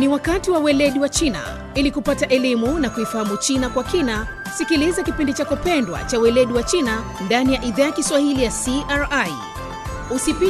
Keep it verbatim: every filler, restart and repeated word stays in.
Ni wakati wa weledi wa China. Ili kupata elimu na kuifahamu China kwa kina, sikiliza kipindi chako pendwa cha weledi wa China ndani ya idhaa ya Kiswahili ya C R I. Usipite